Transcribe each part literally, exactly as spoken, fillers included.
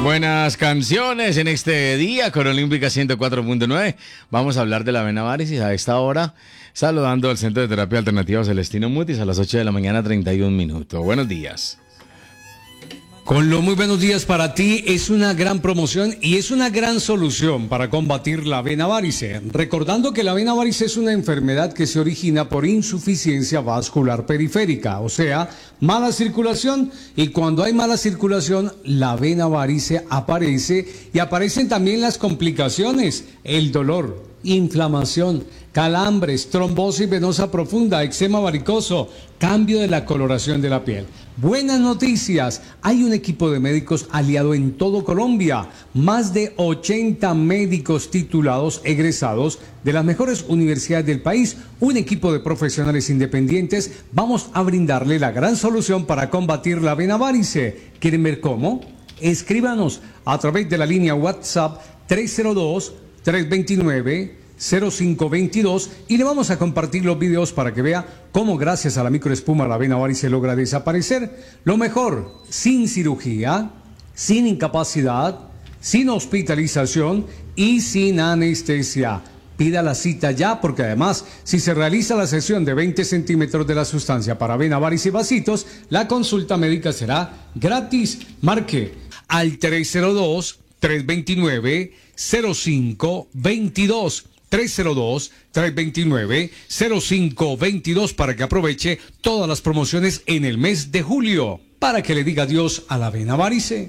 Buenas canciones en este día con Olímpica ciento cuatro punto nueve. Vamos a hablar de la vena varicis a esta hora, saludando al Centro de Terapia Alternativa Celestino Mutis a las ocho de la mañana, treinta y un minutos. Buenos días. Con los muy buenos días para ti, es una gran promoción y es una gran solución para combatir la vena varice. Recordando que la vena varice es una enfermedad que se origina por insuficiencia vascular periférica, o sea, mala circulación, y cuando hay mala circulación, la vena varice aparece y aparecen también las complicaciones, el dolor, inflamación, calambres, trombosis venosa profunda, eczema varicoso, cambio de la coloración de la piel. Buenas noticias, hay un equipo de médicos aliado en todo Colombia, más de ochenta médicos titulados egresados de las mejores universidades del país, un equipo de profesionales independientes. Vamos a brindarle la gran solución para combatir la vena varice. ¿Quieren ver cómo? Escríbanos a través de la línea WhatsApp tres cero dos, tres dos nueve, cero cinco dos dos y le vamos a compartir los videos para que vea cómo gracias a la microespuma la vena varice logra desaparecer. Lo mejor, sin cirugía, sin incapacidad, sin hospitalización y sin anestesia. Pida la cita ya, porque además, si se realiza la sesión de veinte centímetros de la sustancia para vena varice y vasitos, la consulta médica será gratis. Marque al tres cero dos, tres dos nueve, cero cinco dos dos. tres cero dos, tres dos nueve, cero cinco dos dos para que aproveche todas las promociones en el mes de julio, para que le diga adiós a la vena varice.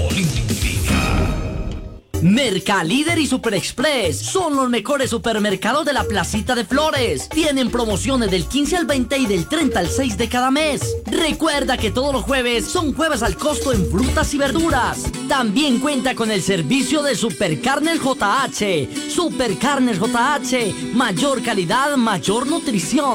Mercalíder y Super Express son los mejores supermercados de la Placita de Flores. Tienen promociones del quince al veinte y del treinta al seis de cada mes. Recuerda que todos los jueves son jueves al costo en frutas y verduras. También cuenta con el servicio de Supercarnes J H. Supercarnes J H, mayor calidad, mayor nutrición.